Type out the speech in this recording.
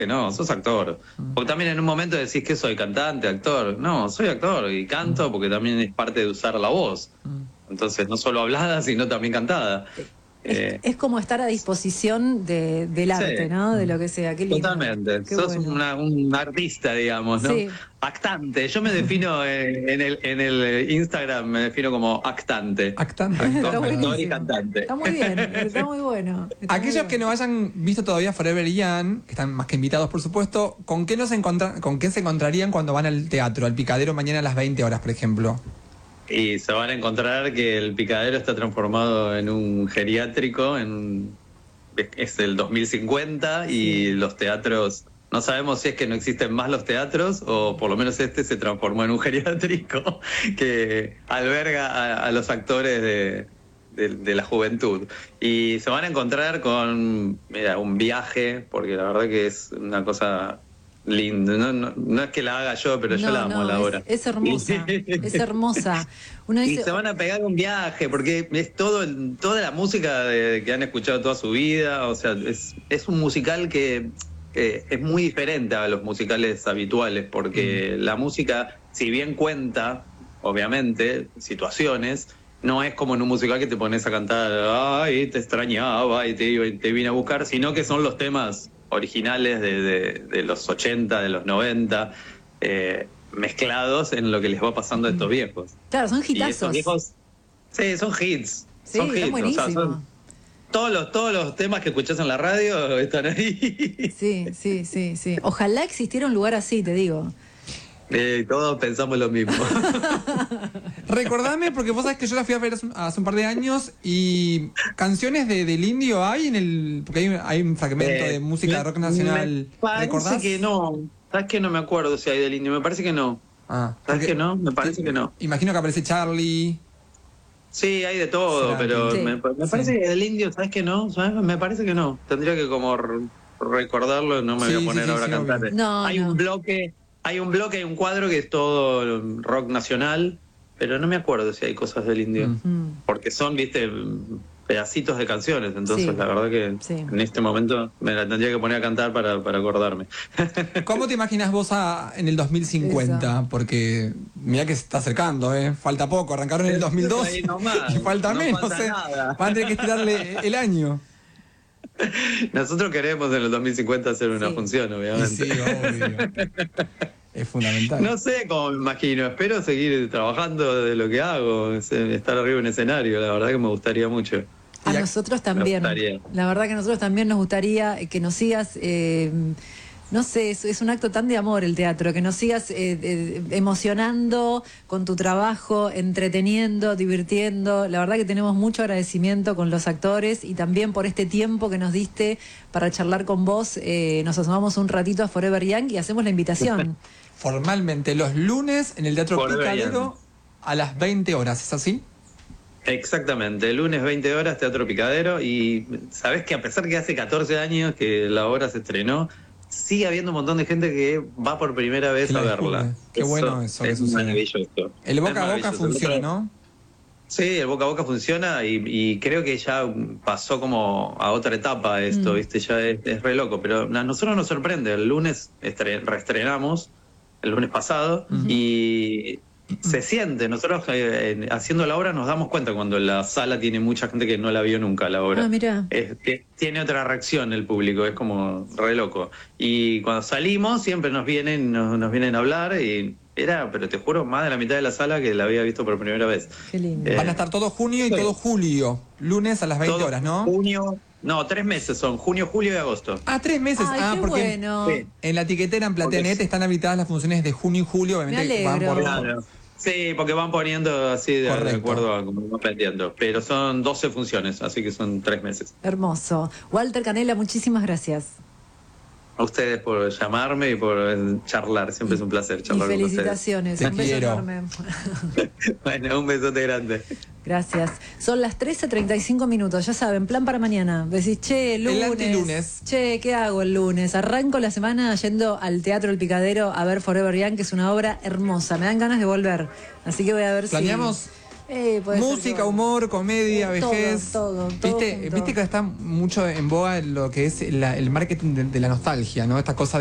no, sos actor. Porque también en un momento decís que soy cantante, actor. No, soy actor y canto porque también es parte de usar la voz. Entonces, no solo hablada, sino también cantada. Es como estar a disposición del arte, Sí, ¿no? De lo que sea. Qué lindo. totalmente. Qué Sos bueno. un artista, digamos, ¿no? Sí. Actante. Yo me defino en el Instagram, me defino como actante. Actante. Está Actor y buenísimo. cantante. Está muy bien, está muy bueno. Está muy Aquellos que bueno. no hayan visto todavía Forever Young, que están más que invitados, por supuesto, ¿con qué se encontrarían cuando van al teatro, al Picadero, mañana a las 20 horas, por ejemplo? Y se van a encontrar que el Picadero está transformado en un geriátrico, es el 2050 y los teatros, no sabemos si es que no existen más los teatros o por lo menos este se transformó en un geriátrico que alberga a los actores de la juventud. Y se van a encontrar con, mira, un viaje, porque la verdad que es una cosa linda. No es que la haga yo, pero yo la amo a la hora. Es hermosa, es hermosa. Uno Y dice, se van a pegar un viaje, porque es toda la música que han escuchado toda su vida. O sea, es un musical que es muy diferente a los musicales habituales, porque la música, si bien cuenta, obviamente, situaciones, no es como en un musical que te pones a cantar, ay, te extrañaba y te vine a buscar, sino que son los temas originales de los 80, de los 90, mezclados en lo que les va pasando a estos viejos. claro, son Y estos hitazos. viejos, sí, son hits. Sí, Son está hits. O buenísimo. sea, todos los temas que escuchás en la radio están ahí. Sí. Ojalá existiera un lugar así, te digo. Todos pensamos lo mismo. Recordame, porque vos sabés que yo la fui a ver hace un par de años y canciones del indio hay porque hay un fragmento de música de rock nacional. Me parece ¿Recordás? que no. ¿Sabes que no me acuerdo si hay del indio? Me parece que no. Ah, ¿Sabes que no? Me parece que no. Imagino que aparece Charlie. Sí, hay de todo, Será pero sí. me parece que del indio, ¿sabes que no? ¿Sabes? Me parece que no. Tendría que como recordarlo, no me voy a poner ahora a cantar. obvio. No, Hay no. un bloque, hay un cuadro que es todo rock nacional, pero no me acuerdo si hay cosas del indio. Porque son, viste, pedacitos de canciones, entonces Sí. la verdad que Sí. en este momento me la tendría que poner a cantar para acordarme. ¿Cómo te imaginas vos en el 2050? Eso. Porque mira que se está acercando, ¿eh? Falta poco, arrancaron en el 2002 Ahí nomás, y falta no menos, falta ¿eh? nada. Van a tener que estirarle el año. Nosotros queremos en el 2050 hacer una Sí. función, Y obviamente. sí, obvio. Es fundamental. No sé cómo me imagino, espero seguir trabajando de lo que hago, estar arriba en escenario, la verdad que me gustaría mucho. A nosotros también. gustaría. La verdad que a nosotros también nos gustaría que nos sigas, no sé, es un acto tan de amor el teatro, que nos sigas emocionando con tu trabajo, entreteniendo, divirtiendo. La verdad que tenemos mucho agradecimiento con los actores y también por este tiempo que nos diste para charlar con vos. Nos asomamos un ratito a Forever Young y hacemos la invitación. Formalmente, los lunes en el Teatro Forever Picadero a las 20 horas, ¿es así? Exactamente, lunes 20 horas, Teatro Picadero, y sabés que a pesar que hace 14 años que la obra se estrenó, sigue habiendo un montón de gente que va por primera vez Que la a verla. descubre. Qué bueno eso que es sucede. maravilloso. El Es boca a boca maravilloso. funciona, ¿no? Sí, el boca a boca funciona y creo que ya pasó como a otra etapa esto, ¿viste? Ya es re loco, pero a nosotros nos sorprende. El lunes reestrenamos, el lunes pasado, y se siente. Nosotros haciendo la obra nos damos cuenta cuando la sala tiene mucha gente que no la vio nunca la obra. Ah, mirá. Tiene otra reacción el público, es como re loco. Y cuando salimos siempre nos vienen a hablar pero te juro, más de la mitad de la sala que la había visto por primera vez. Qué lindo. Van a estar todo junio y sí. todo julio. Lunes a las 20 horas, ¿no? Junio, no, 3 meses son, junio, julio y agosto. Ah, 3 meses. Ay, qué porque bueno. Sí. en la tiquetera en Plateanet Porque- están habilitadas las funciones de junio y julio. Obviamente Me van alegro. por... Claro. Sí, porque van poniendo así de Correcto. acuerdo a como van planteando. Pero son 12 funciones, así que son 3 meses. Hermoso. Walter Canella, muchísimas gracias. A ustedes por llamarme y por charlar. Siempre es un placer Y charlar con ustedes. felicitaciones. Te Un beso quiero. enorme. Bueno, un besote grande. Gracias. Son las 13:35. Ya saben, plan para mañana. Decís, che, lunes. El antilunes. Che, ¿qué hago el lunes? Arranco la semana yendo al Teatro El Picadero a ver Forever Young, que es una obra hermosa. Me dan ganas de volver. Así que voy a ver ¿Planeamos? Puede ser Música, que- humor, comedia, vejez. todo ¿Viste junto. que está mucho en boga lo que es el marketing de la nostalgia, ¿no? Esta cosa